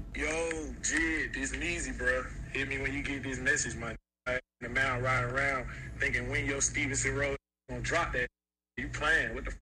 Yo, Jid, this is easy, bro. Hit me when you get this message, man. In the mound riding around thinking when your Stevenson Road gonna drop that. You playing? What the